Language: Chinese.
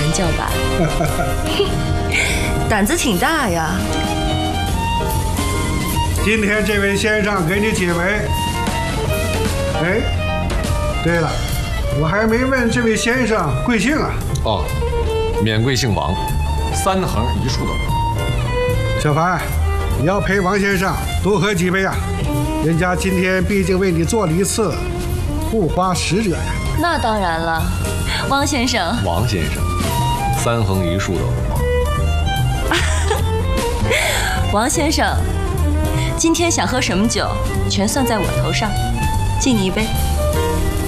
人叫板，胆子挺大呀。 今天这位先生给你几位？哎，对了，我还没问这位先生贵姓啊？ 哦，免贵姓王，3横1竖的王。 小凡，你要陪王先生多喝几杯啊！人家今天毕竟为你做了一次护花使者呀。 那当然了，王先生。 王先生，3横1竖的王。 王先生，今天想喝什么酒，全算在我头上，敬你一杯。